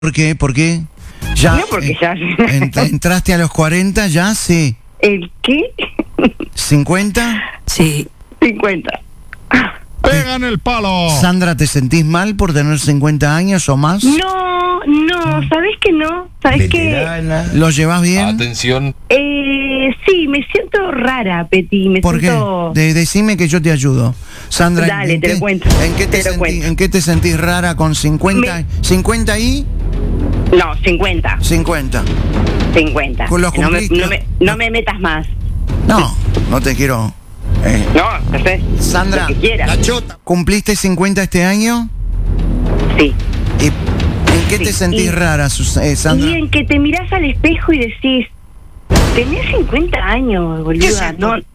¿Por qué? ¿Por qué? Ya, No, porque ya... ¿entraste a los 40 ya? Sí. ¿El qué? ¿50? Sí. 50. ¡Pegan el palo! Sandra, ¿te sentís mal por tener 50 años o más? No, ¿sabés que no? ¿Sabés que? ¿Lo llevas bien? Atención. Sí, me siento rara, Peti. ¿Por qué? Decime que yo te ayudo. Sandra, Dale, te lo cuento. ¿En qué te sentís rara con 50? ¿50 y? No, 50. 50. 50. ¿Con los cumpliste? No me metas más. No te quiero. No sé. Sandra, Lo que quieras. ¿cumpliste 50 este año? Sí. ¿Y en qué te sentís rara, Sandra? Y en que te mirás al espejo y decís, tenés 50 años, boluda.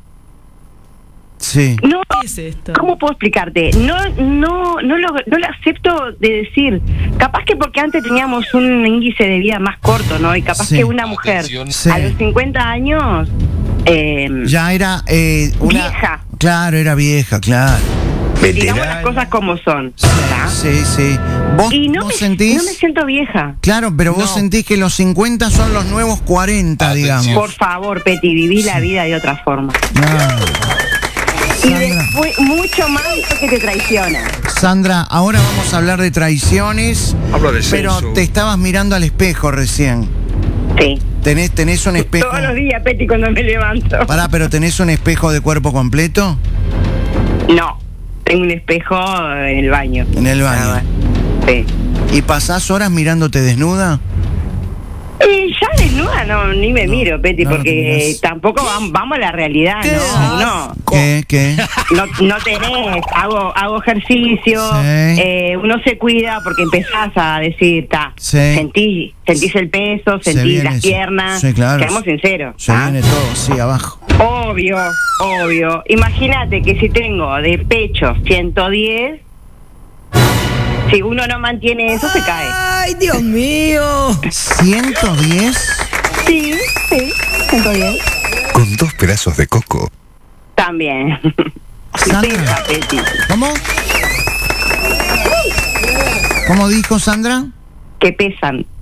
Sí. No, ¿Qué es esto? ¿cómo puedo explicarte? No lo acepto de decir. Capaz que porque antes teníamos un índice de vida más corto, ¿no? Y capaz Sí. que una mujer Atención. Sí. a los 50 años... Ya era una... vieja. Claro, era vieja, claro. digamos las cosas como son. ¿tá? Sí. ¿Vos, Y no vos me sentís? siento vieja. Claro, pero vos sentís que los 50 son los nuevos 40, Atención. digamos. Por favor, Peti, viví la vida de otra forma. No. Y Sandra. después, mucho más eso que te traiciona. Sandra, ahora vamos a hablar de traiciones. Habla de Pero sexo. te estabas mirando al espejo recién. Sí. ¿Tenés un espejo? Todos los días, Peti, cuando me levanto. Pará, pero ¿tenés un espejo de cuerpo completo? No, tengo un espejo en el baño. En el baño. Nada más. Sí. ¿Y pasás horas mirándote desnuda? Ya desnuda ni me miro, Peti, no te porque mirás. tampoco vamos a la realidad, ¿no? ¿Qué? No tenés, hago ejercicio, Sí. uno se cuida porque empezás a decir, Sí. sentís el peso, Se sentís viene, las sí. piernas, Sí, claro. seamos sinceros. Se ¿tá? viene todo, sí, abajo. Obvio. Imagínate que si tengo de pecho 110, si uno no mantiene eso, se cae. ¡Ay, Dios mío! ¿110? Sí, 110. Con 2 pedazos de coco. También. Sandra. Pesa, Peti. ¿Cómo? ¿Cómo dijo Sandra? Que pesan.